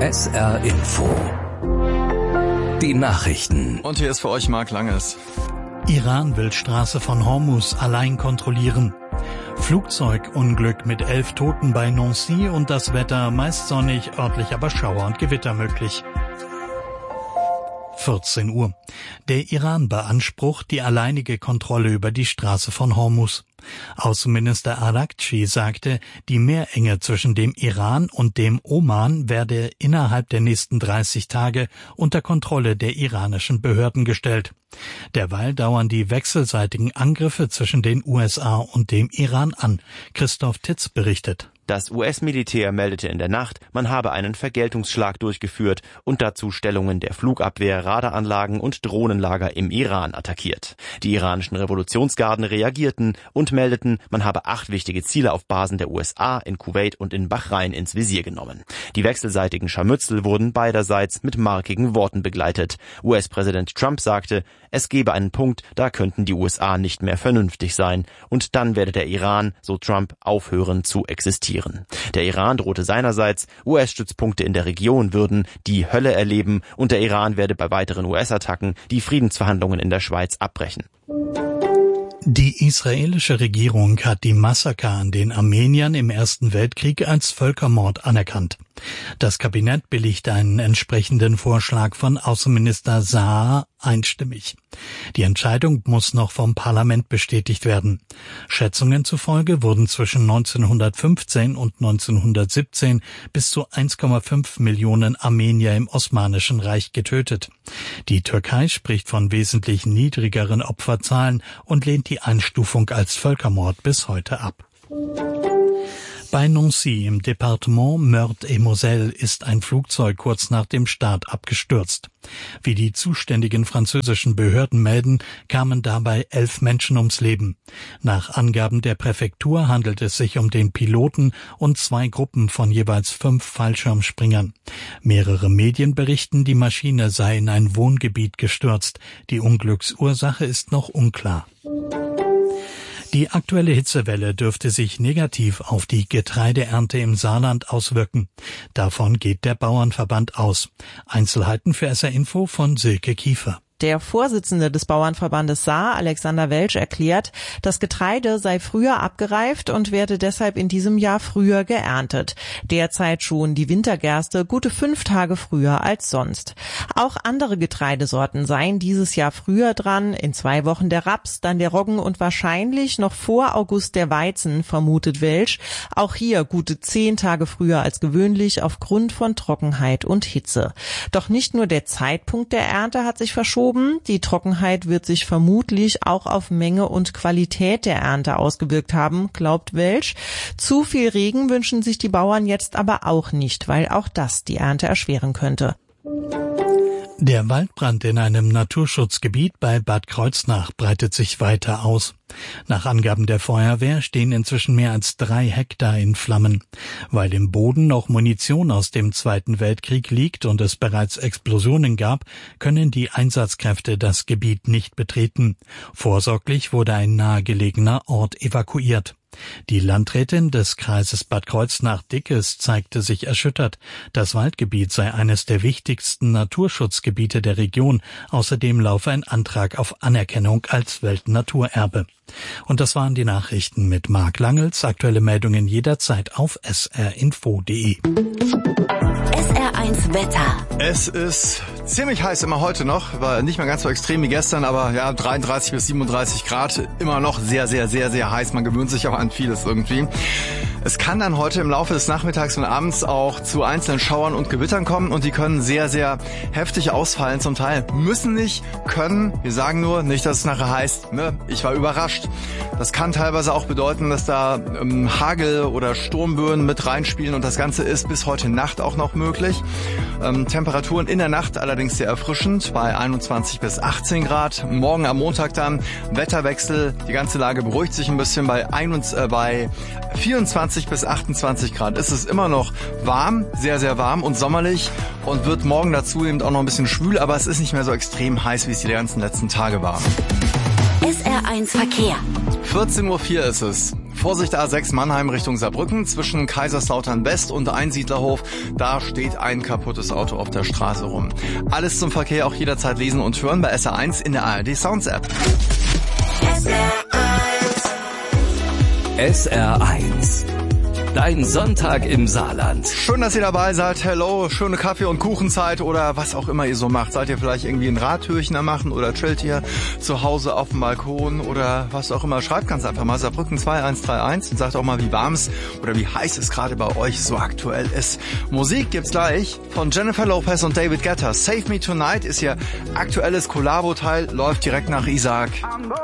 SR Info. Die Nachrichten. Und hier ist für euch Marc Langes. Iran will Straße von Hormuz allein kontrollieren. Flugzeugunglück mit 11 Toten bei Nancy und das Wetter meist sonnig, örtlich aber Schauer und Gewitter möglich. 14 Uhr. Der Iran beansprucht die alleinige Kontrolle über die Straße von Hormuz. Außenminister Araghchi sagte, die Meerenge zwischen dem Iran und dem Oman werde innerhalb der nächsten 30 Tage unter Kontrolle der iranischen Behörden gestellt. Derweil dauern die wechselseitigen Angriffe zwischen den USA und dem Iran an. Christoph Titz berichtet. Das US-Militär meldete in der Nacht, man habe einen Vergeltungsschlag durchgeführt und dazu Stellungen der Flugabwehr, Radaranlagen und Drohnenlager im Iran attackiert. Die iranischen Revolutionsgarden reagierten und meldeten, man habe 8 wichtige Ziele auf Basen der USA in Kuwait und in Bahrain ins Visier genommen. Die wechselseitigen Scharmützel wurden beiderseits mit markigen Worten begleitet. US-Präsident Trump sagte, es gebe einen Punkt, da könnten die USA nicht mehr vernünftig sein und dann werde der Iran, so Trump, aufhören zu existieren. Der Iran drohte seinerseits, US-Stützpunkte in der Region würden die Hölle erleben und der Iran werde bei weiteren US-Attacken die Friedensverhandlungen in der Schweiz abbrechen. Die israelische Regierung hat die Massaker an den Armeniern im Ersten Weltkrieg als Völkermord anerkannt. Das Kabinett billigt einen entsprechenden Vorschlag von Außenminister Saar einstimmig. Die Entscheidung muss noch vom Parlament bestätigt werden. Schätzungen zufolge wurden zwischen 1915 und 1917 bis zu 1,5 Millionen Armenier im Osmanischen Reich getötet. Die Türkei spricht von wesentlich niedrigeren Opferzahlen und lehnt die Einstufung als Völkermord bis heute ab. Bei Nancy im Departement Meurthe-et-Moselle ist ein Flugzeug kurz nach dem Start abgestürzt. Wie die zuständigen französischen Behörden melden, kamen dabei 11 Menschen ums Leben. Nach Angaben der Präfektur handelt es sich um den Piloten und 2 Gruppen von jeweils 5 Fallschirmspringern. Mehrere Medien berichten, die Maschine sei in ein Wohngebiet gestürzt. Die Unglücksursache ist noch unklar. Die aktuelle Hitzewelle dürfte sich negativ auf die Getreideernte im Saarland auswirken. Davon geht der Bauernverband aus. Einzelheiten für SR Info von Silke Kiefer. Der Vorsitzende des Bauernverbandes Saar, Alexander Welsch, erklärt, das Getreide sei früher abgereift und werde deshalb in diesem Jahr früher geerntet. Derzeit schon die Wintergerste gute 5 Tage früher als sonst. Auch andere Getreidesorten seien dieses Jahr früher dran, in 2 Wochen der Raps, dann der Roggen und wahrscheinlich noch vor August der Weizen, vermutet Welsch. Auch hier gute 10 Tage früher als gewöhnlich aufgrund von Trockenheit und Hitze. Doch nicht nur der Zeitpunkt der Ernte hat sich verschoben. Die Trockenheit wird sich vermutlich auch auf Menge und Qualität der Ernte ausgewirkt haben, glaubt Welsch. Zu viel Regen wünschen sich die Bauern jetzt aber auch nicht, weil auch das die Ernte erschweren könnte. Der Waldbrand in einem Naturschutzgebiet bei Bad Kreuznach breitet sich weiter aus. Nach Angaben der Feuerwehr stehen inzwischen mehr als 3 Hektar in Flammen. Weil im Boden noch Munition aus dem Zweiten Weltkrieg liegt und es bereits Explosionen gab, können die Einsatzkräfte das Gebiet nicht betreten. Vorsorglich wurde ein nahegelegener Ort evakuiert. Die Landrätin des Kreises Bad Kreuznach-Dickes zeigte sich erschüttert. Das Waldgebiet sei eines der wichtigsten Naturschutzgebiete der Region. Außerdem laufe ein Antrag auf Anerkennung als Weltnaturerbe. Und das waren die Nachrichten mit Marc Langels. Aktuelle Meldungen jederzeit auf srinfo.de. SR1 Wetter. Es ist ziemlich heiß immer heute noch, war nicht mehr ganz so extrem wie gestern, aber ja, 33 bis 37 Grad, immer noch sehr, sehr, sehr, sehr heiß. Man gewöhnt sich auch an vieles irgendwie. Es kann dann heute im Laufe des Nachmittags und Abends auch zu einzelnen Schauern und Gewittern kommen und die können sehr, sehr heftig ausfallen. Zum Teil müssen nicht, können. Wir sagen nur, nicht, dass es nachher heißt, ne, ich war überrascht. Das kann teilweise auch bedeuten, dass da Hagel oder Sturmböen mit reinspielen und das Ganze ist bis heute Nacht auch noch möglich. Temperaturen in der Nacht allerdings sehr erfrischend bei 21 bis 18 Grad. Morgen am Montag dann Wetterwechsel. Die ganze Lage beruhigt sich ein bisschen bei 24 bis 28 Grad. Es ist immer noch warm, sehr, sehr warm und sommerlich und wird morgen dazu eben auch noch ein bisschen schwül, aber es ist nicht mehr so extrem heiß, wie es die ganzen letzten Tage war. SR1 Verkehr. 14:04 Uhr ist es. Vorsicht A6 Mannheim Richtung Saarbrücken zwischen Kaiserslautern West und Einsiedlerhof. Da steht ein kaputtes Auto auf der Straße rum. Alles zum Verkehr auch jederzeit lesen und hören bei SR1 in der ARD Sounds App. SR1. Dein Sonntag im Saarland. Schön, dass ihr dabei seid. Hello, schöne Kaffee- und Kuchenzeit oder was auch immer ihr so macht. Seid ihr vielleicht irgendwie ein Radtürchen am machen oder chillt ihr zu Hause auf dem Balkon oder was auch immer. Schreibt ganz einfach mal Saarbrücken 2131 und sagt auch mal, wie warm es oder wie heiß es gerade bei euch so aktuell ist. Musik gibt's gleich von Jennifer Lopez und David Guetta. Save Me Tonight ist ihr aktuelles Collabo-Teil, läuft direkt nach Isaac.